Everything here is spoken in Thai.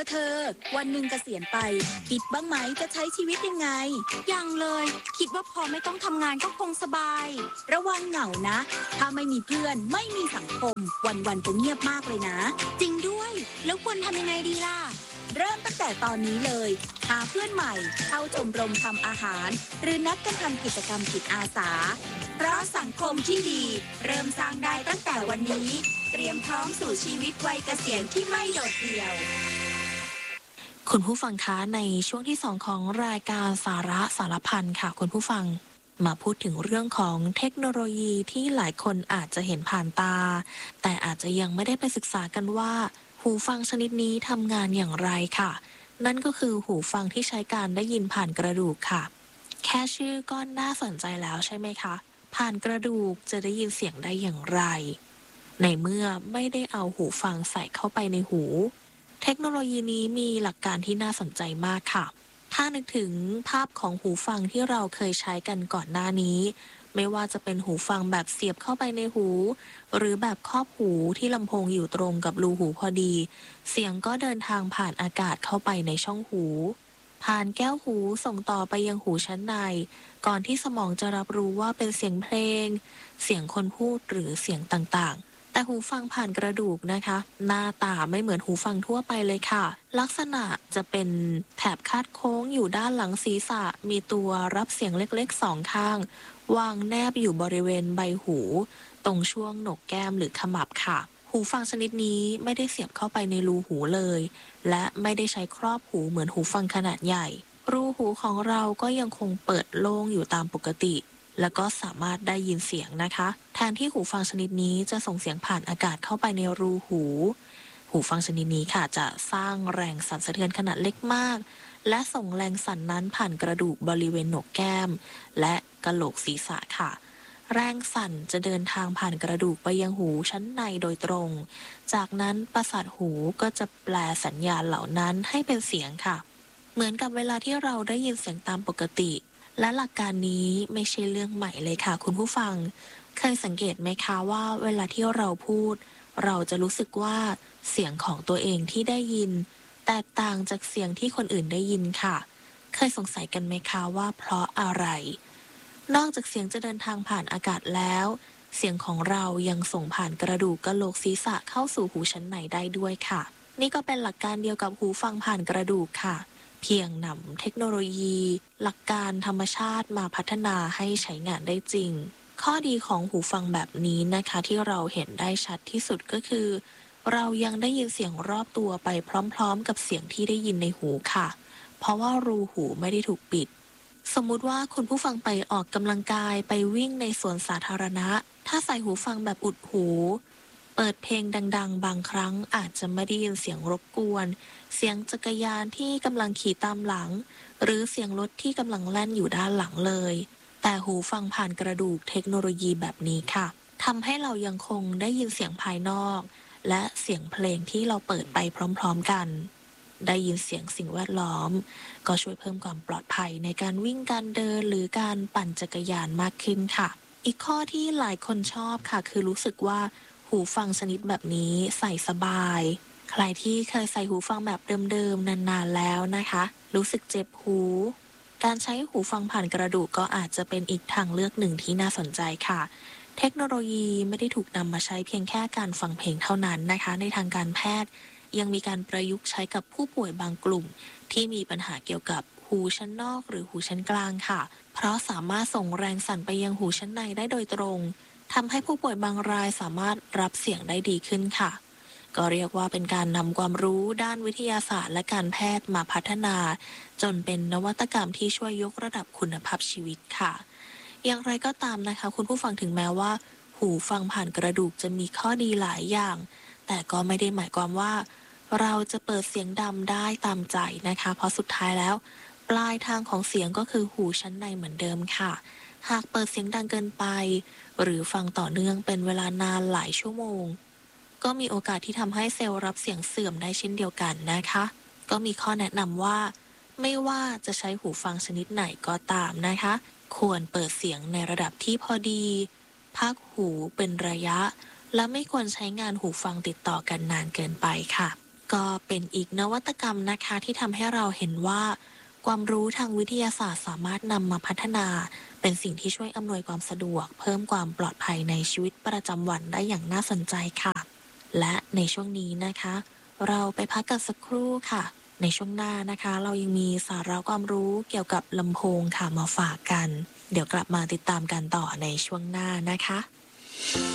ธอวันหนึ่งเกษียณไปคิดบ้างไหมจะใช้ชีวิตยังไงยังเลยคิดว่าพอไม่ต้องทำงานก็คงสบายระวังเหงานะถ้าไม่มีเพื่อนไม่มีสังคมวันๆจะเงียบมากเลยนะจริงด้วยแล้วควรทำยังไงดีล่ะเริ่มตั้งแต่ตอนนี้เลยหาเพื่อนใหม่เข้าชมรมทำอาหารหรือนัดกันทำกิจกรรมจิตอาสาเพราะสังคมที่ดีเริ่มสร้างได้ตั้งแต่วันนี้เตรียมพร้อมสู่ชีวิตวัยเกษียณที่ไม่โดดเดี่ยวคุณผู้ฟังคะในช่วงที่2ของรายการสาระสารพันค่ะคุณผู้ฟังมาพูดถึงเรื่องของเทคโนโลยีที่หลายคนอาจจะเห็นผ่านตาแต่อาจจะยังไม่ได้ไปศึกษากันว่าหูฟังชนิดนี้ทำงานอย่างไรค่ะนั่นก็คือหูฟังที่ใช้การได้ยินผ่านกระดูกค่ะแค่ชื่อก็น่าสนใจแล้วใช่ไหมคะผ่านกระดูกจะได้ยินเสียงได้อย่างไรในเมื่อไม่ได้เอาหูฟังใส่เข้าไปในหูเทคโนโลยีนี้มีหลักการที่น่าสนใจมากค่ะถ้านึกถึงภาพของหูฟังที่เราเคยใช้กันก่อนหน้านี้ไม่ว่าจะเป็นหูฟังแบบเสียบเข้าไปในหูหรือแบบครอบหูที่ลำโพงอยู่ตรงกับรูหูพอดีเสียงก็เดินทางผ่านอากาศเข้าไปในช่องหูผ่านแก้วหูส่งต่อไปยังหูชั้นในก่อนที่สมองจะรับรู้ว่าเป็นเสียงเพลงเสียงคนพูดหรือเสียงต่างๆแต่หูฟังผ่านกระดูกนะคะหน้าตาไม่เหมือนหูฟังทั่วไปเลยค่ะลักษณะจะเป็นแถบคาดโค้งอยู่ด้านหลังศีรษะมีตัวรับเสียงเล็กๆ2ข้างวางแนบอยู่บริเวณใบหูตรงช่วงโหนกแก้มหรือขมับค่ะหูฟังชนิดนี้ไม่ได้เสียบเข้าไปในรูหูเลยและไม่ได้ใช้ครอบหูเหมือนหูฟังขนาดใหญ่รูหูของเราก็ยังคงเปิดโล่งอยู่ตามปกติแล้วก็สามารถได้ยินเสียงนะคะแทนที่หูฟังชนิดนี้จะส่งเสียงผ่านอากาศเข้าไปในรูหูหูฟังชนิดนี้ค่ะจะสร้างแรงสั่นสะเทือนขนาดเล็กมากและส่งแรงสั่นนั้นผ่านกระดูกบริเวณโหนกแก้มและกะโหลกศีรษะค่ะแรงสั่นจะเดินทางผ่านกระดูกไปยังหูชั้นในโดยตรงจากนั้นประสาทหูก็จะแปลสัญญาณเหล่านั้นให้เป็นเสียงค่ะเหมือนกับเวลาที่เราได้ยินเสียงตามปกติและหลักการนี้ไม่ใช่เรื่องใหม่เลยค่ะคุณผู้ฟังเคยสังเกตไหมคะว่าเวลาที่เราพูดเราจะรู้สึกว่าเสียงของตัวเองที่ได้ยินแตกต่างจากเสียงที่คนอื่นได้ยินค่ะเคยสงสัยกันไหมคะว่าเพราะอะไรนอกจากเสียงจะเดินทางผ่านอากาศแล้วเสียงของเรายังส่งผ่านกระดูกกะโหลกศีรษะเข้าสู่หูชั้นในได้ด้วยค่ะนี่ก็เป็นหลักการเดียวกับหูฟังผ่านกระดูกค่ะเพียงนำเทคโนโลยีหลักการธรรมชาติมาพัฒนาให้ใช้งานได้จริงข้อดีของหูฟังแบบนี้นะคะที่เราเห็นได้ชัดที่สุดก็คือเรายังได้ยินเสียงรอบตัวไปพร้อมๆกับเสียงที่ได้ยินในหูค่ะเพราะว่ารูหูไม่ได้ถูกปิดสมมุติว่าคุณผู้ฟังไปออกกำลังกายไปวิ่งในสวนสาธารณะถ้าใส่หูฟังแบบอุดหูเปิดเพลงดังๆบางครั้งอาจจะไม่ได้ยินเสียงรบกวนเสียงจักรยานที่กำลังขี่ตามหลังหรือเสียงรถที่กำลังแล่นอยู่ด้านหลังเลยแต่หูฟังผ่านกระดูกเทคโนโลยีแบบนี้ค่ะทำให้เรายังคงได้ยินเสียงภายนอกและเสียงเพลงที่เราเปิดไปพร้อมๆกันได้ยินเสียงสิ่งแวดล้อมก็ช่วยเพิ่มความปลอดภัยในการวิ่งการเดินหรือการปั่นจักรยานมากขึ้นค่ะอีกข้อที่หลายคนชอบค่ะคือรู้สึกว่าหูฟังชนิดแบบนี้ใส่สบายใครที่เคยใส่หูฟังแบบเดิมๆนานๆแล้วนะคะรู้สึกเจ็บหูการใช้หูฟังผ่านกระดูกก็อาจจะเป็นอีกทางเลือกหนึ่งที่น่าสนใจค่ะเทคโนโลยีไม่ได้ถูกนำมาใช้เพียงแค่การฟังเพลงเท่านั้นนะคะในทางการแพทย์ยังมีการประยุกต์ใช้กับผู้ป่วยบางกลุ่มที่มีปัญหาเกี่ยวกับหูชั้นนอกหรือหูชั้นกลางค่ะเพราะสามารถส่งแรงสั่นไปยังหูชั้นในได้โดยตรงทำให้ผู้ป่วยบางรายสามารถรับเสียงได้ดีขึ้นค่ะก็เรียกว่าเป็นการนำความรู้ด้านวิทยาศาสตร์และการแพทย์มาพัฒนาจนเป็นนวัตกรรมที่ช่วยยกระดับคุณภาพชีวิตค่ะอย่างไรก็ตามนะคะคุณผู้ฟังถึงแม้ว่าหูฟังผ่านกระดูกจะมีข้อดีหลายอย่างแต่ก็ไม่ได้หมายความว่าเราจะเปิดเสียงดังได้ตามใจนะคะเพราะสุดท้ายแล้วปลายทางของเสียงก็คือหูชั้นในเหมือนเดิมค่ะหากเปิดเสียงดังเกินไปหรือฟังต่อเนื่องเป็นเวลานานหลายชั่วโมงก็มีโอกาสที่ทำให้เซลล์รับเสียงเสื่อมได้เช่นเดียวกันนะคะก็มีข้อแนะนำว่าไม่ว่าจะใช้หูฟังชนิดไหนก็ตามนะคะควรเปิดเสียงในระดับที่พอดีพักหูเป็นระยะและไม่ควรใช้งานหูฟังติดต่อกันนานเกินไปค่ะก็เป็นอีกนวัตกรรมนะคะที่ทำให้เราเห็นว่าความรู้ทางวิทยาศาสตร์สามารถนำมาพัฒนาเป็นสิ่งที่ช่วยอำนวยความสะดวกเพิ่มความปลอดภัยในชีวิตประจำวันได้อย่างน่าสนใจค่ะ และในช่วงนี้นะคะ เราไปพักกันสักครู่ค่ะ ในช่วงหน้านะคะ เรายังมีสาระความรู้เกี่ยวกับลำโพงค่ะมาฝากกัน เดี๋ยวกลับมาติดตามกันต่อในช่วงหน้านะคะ